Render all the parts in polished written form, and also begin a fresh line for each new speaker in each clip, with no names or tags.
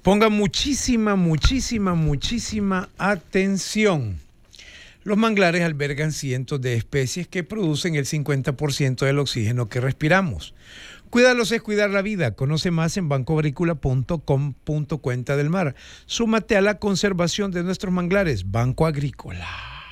Pongan muchísima atención. Los manglares albergan cientos de especies que producen el 50% del oxígeno que respiramos. Cuidarlos es cuidar la vida. Conoce más en bancoagrícola.com.cuenta del mar. Súmate a la conservación de nuestros manglares. Banco Agrícola.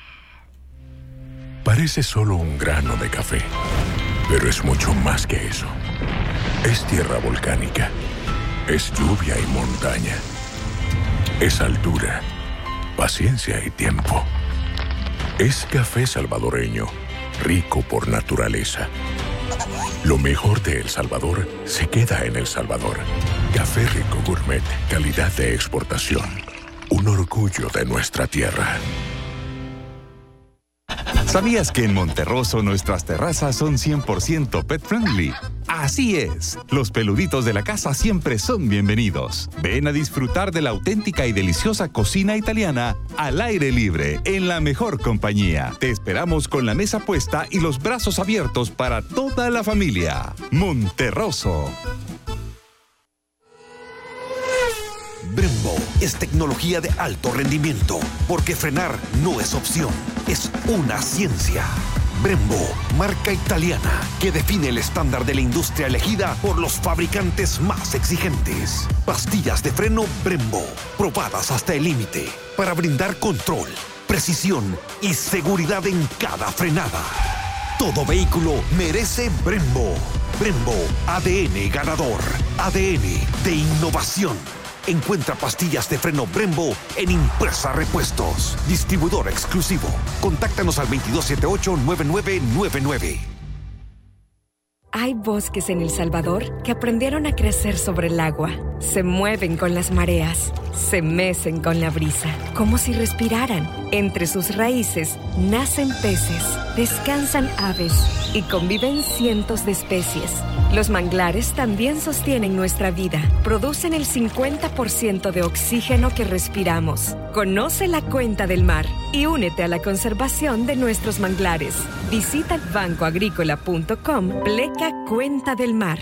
Parece solo un grano de café, pero es mucho más que eso. Es tierra volcánica, es lluvia y montaña, es altura, paciencia y tiempo. Es café salvadoreño, rico por naturaleza. Lo mejor de El Salvador se queda en El Salvador. Café Rico Gourmet, calidad de exportación. Un orgullo de nuestra tierra.
¿Sabías que en Monterroso nuestras terrazas son 100% pet friendly? Así es, los peluditos de la casa siempre son bienvenidos. Ven a disfrutar de la auténtica y deliciosa cocina italiana al aire libre, en la mejor compañía. Te esperamos con la mesa puesta y los brazos abiertos para toda la familia. Monterroso.
Brembo es tecnología de alto rendimiento, porque frenar no es opción, es una ciencia. Brembo, marca italiana que define el estándar de la industria elegida por los fabricantes más exigentes. Pastillas de freno Brembo, probadas hasta el límite, para brindar control, precisión y seguridad en cada frenada. Todo vehículo merece Brembo. Brembo, ADN ganador, ADN de innovación. Encuentra pastillas de freno Brembo en Impresa Repuestos. Distribuidor exclusivo. Contáctanos al 2278-9999.
Hay bosques en El Salvador que aprendieron a crecer sobre el agua. Se mueven con las mareas, se mecen con la brisa, como si respiraran. Entre sus raíces nacen peces, descansan aves y conviven cientos de especies. Los manglares también sostienen nuestra vida. Producen el 50% de oxígeno que respiramos. Conoce la cuenta del mar y únete a la conservación de nuestros manglares. Visita bancoagrícola.com/cuenta del mar.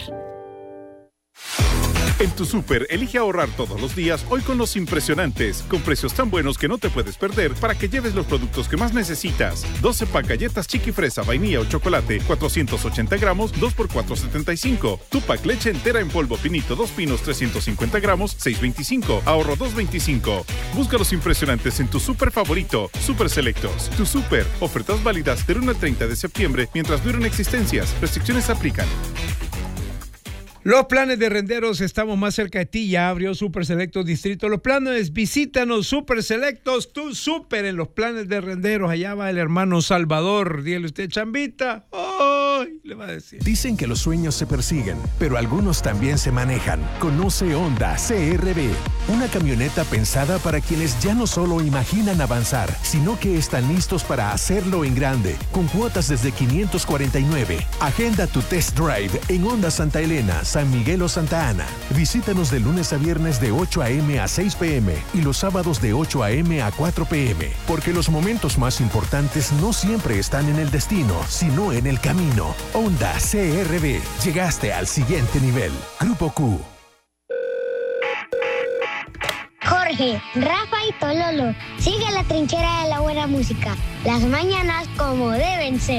En tu súper, elige ahorrar todos los días hoy con los impresionantes, con precios tan buenos que no te puedes perder para que lleves los productos que más necesitas. 12 pack galletas chiqui fresa, vainilla o chocolate, 480 gramos, 2 por $4.75. Tupac leche entera en polvo pinito, 2 pinos, 350 gramos, $6.25. Ahorro $2.25. Busca los impresionantes en tu súper favorito. Súper Selectos. Tu súper. Ofertas válidas del 1 al 30 de septiembre mientras duren existencias. Restricciones aplican.
Los planes de renderos, estamos más cerca de ti. Ya abrió Super Selectos Distrito Los Planes. Visítanos, Super Selectos, tu súper en los planes de renderos. Allá va el hermano Salvador. Dígale usted, chambita. ¡Ay! Le va a decir.
Dicen que los sueños se persiguen, pero algunos también se manejan. Conoce Honda CR-V, una camioneta pensada para quienes ya no solo imaginan avanzar, sino que están listos para hacerlo en grande, con cuotas desde $549. Agenda tu test drive en Honda Santa Elena, San Miguel o Santa Ana. Visítanos de lunes a viernes de 8 a.m. a 6 p.m. y los sábados de 8 a.m. a 4 p.m. Porque los momentos más importantes no siempre están en el destino, sino en el camino. Honda CR-V. Llegaste al siguiente nivel. Grupo Q.
Jorge, Rafa y Tololo. Sigue la trinchera de la buena música. Las mañanas como deben ser.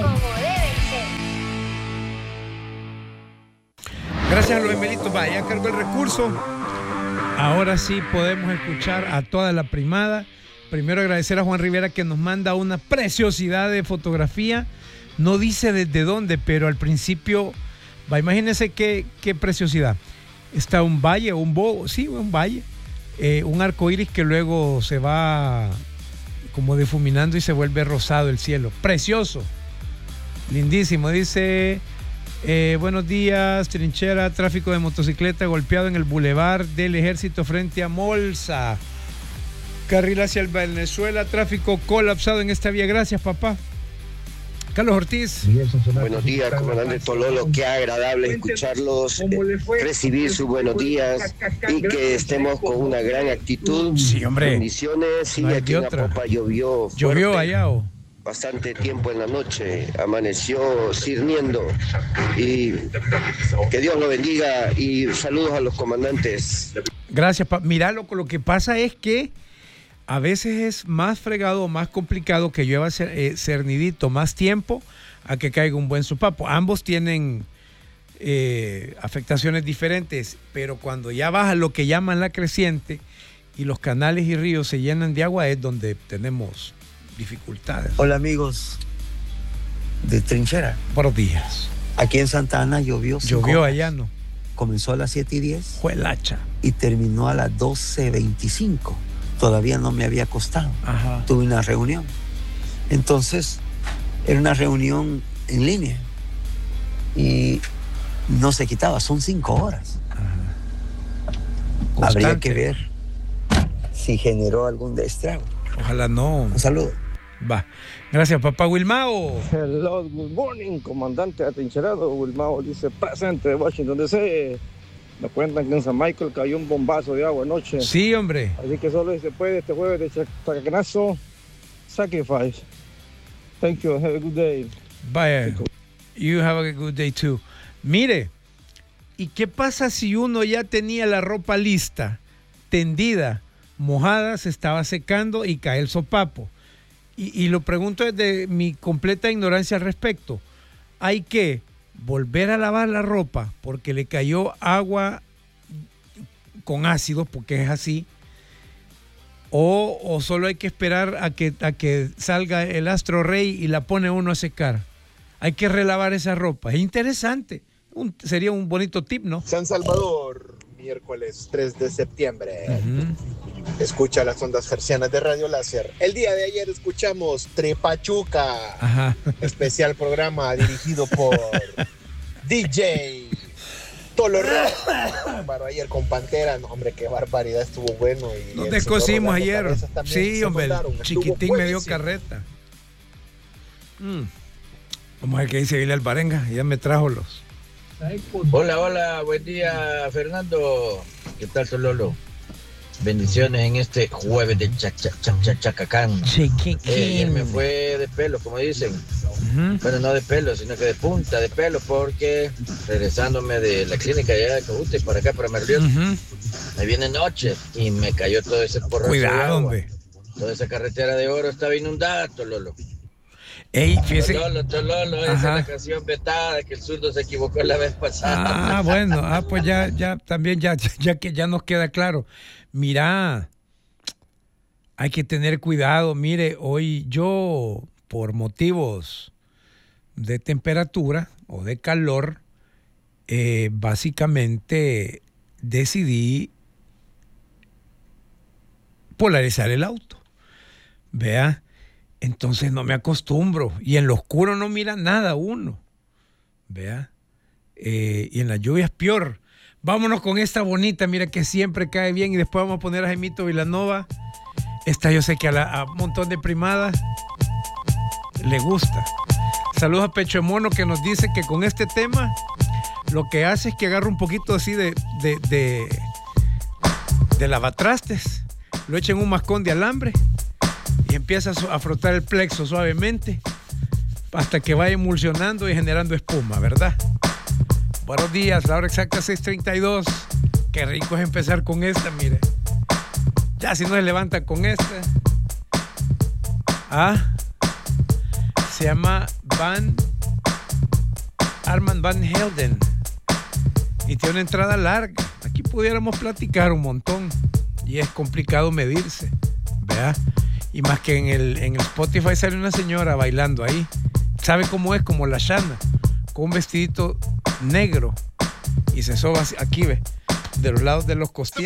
Gracias a los gemelitos. Vaya, cargo el recurso. Ahora sí podemos escuchar a toda la primada. Primero agradecer a Juan Rivera que nos manda una preciosidad de fotografía. No dice desde dónde, pero al principio, imagínense qué preciosidad. Está un valle, un valle, un arco iris que luego se va como difuminando y se vuelve rosado el cielo. Precioso, lindísimo. Dice, buenos días, trinchera, tráfico de motocicleta golpeado en el bulevar del Ejército frente a Molsa. Carril hacia el Venezuela, tráfico colapsado en esta vía. Gracias, papá. Carlos Ortiz.
Buenos días, comandante Tololo. Qué agradable escucharlos, recibir sus buenos días y que estemos con una gran actitud.
Sí, hombre.
Bendiciones. Sí,
no
aquí en Apopa llovió fuerte.
¿Llovió allá o?
bastante tiempo en la noche, amaneció sirniendo y que Dios lo bendiga y saludos a los comandantes.
Gracias, mira, lo que pasa es que a veces es más fregado, más complicado que llueva cernidito más tiempo a que caiga un buen sopapo. Ambos tienen afectaciones diferentes, pero cuando ya baja lo que llaman la creciente y los canales y ríos se llenan de agua es donde tenemos dificultades.
Hola amigos de Trinchera.
Buenos días.
Aquí en Santa Ana llovió
allá, ¿no?
Comenzó a las 7:10.
Fue el hacha.
Y terminó a las 12:25. Todavía no me había acostado.
Ajá.
Tuve una reunión. Entonces, era una reunión en línea. Y no se quitaba, son 5 horas. Habría que ver si generó algún destrago.
Ojalá no.
Un saludo.
Va. Gracias, papá Wilmao.
Hello, good morning, comandante atrincherado. Wilmao dice presente de Washington DC. Me cuentan que en San Michael cayó un bombazo de agua anoche.
Sí, hombre.
Así que solo se puede este jueves de Chacanazo Sacrifice. Thank you, have a good day.
Bye. You have a good day too. Mire, ¿y qué pasa si uno ya tenía la ropa lista, tendida, mojada, se estaba secando y cae el sopapo? Y lo pregunto desde mi completa ignorancia al respecto. Hay que volver a lavar la ropa porque le cayó agua con ácido, porque es así, o solo hay que esperar a que salga el astro rey y la pone uno a secar. Hay que relavar esa ropa. Es interesante. Sería un bonito tip, ¿no?
San Salvador, miércoles 3 de septiembre. Escucha las ondas hercianas de Radio Láser. El día de ayer escuchamos Trepachuca.
Ajá.
Especial programa dirigido por DJ Tolo Rock. Ayer con Pantera. No, hombre, qué barbaridad, estuvo bueno. Y
nos descosimos ayer. Sí, hombre, el chiquitín me dio carreta. Vamos a ver qué dice Billy Alvarenga. Ya me trajo los.
Hola, buen día, Fernando. ¿Qué tal, Sololo? Bendiciones en este jueves de Chacacán. Ayer me fue de pelo, como dicen. Bueno, no de pelo, sino que de punta de pelo, porque regresándome de la clínica allá de Cojute para acá, para Merliot, me viene noche y me cayó todo ese porro.
Cuidado, hombre.
Toda esa carretera de oro estaba inundada, Tololo.
Ey, fíjese.
Tololo, esa es la canción vetada que el zurdo se equivocó la vez pasada.
Bueno, pues ya también ya que ya nos queda claro. Mira, hay que tener cuidado. Mire, hoy yo, por motivos de temperatura o de calor, básicamente decidí polarizar el auto. Vea, entonces no me acostumbro. Y en lo oscuro no mira nada uno. Vea, y en la lluvia es peor. Vámonos con esta bonita, mira que siempre cae bien. Y después vamos a poner a Jaimito Vilanova. Esta yo sé que a un montón de primadas le gusta. Saludos a Pecho de Mono, que nos dice que con este tema lo que hace es que agarra un poquito así de lavatrastes, lo echa en un mascón de alambre y empieza a frotar el plexo suavemente hasta que vaya emulsionando y generando espuma, ¿verdad? Buenos días, la hora exacta 6:32. Qué rico es empezar con esta, mire. Ya si no se levanta con esta. Se llama Armand Van Helden y tiene una entrada larga. Aquí pudiéramos platicar un montón y es complicado medirse, ¿verdad? Y más que en el Spotify sale una señora bailando ahí. ¿Sabe cómo es? Como la Shana, con un vestidito negro y se soba aquí, ve, de los lados de los costillas.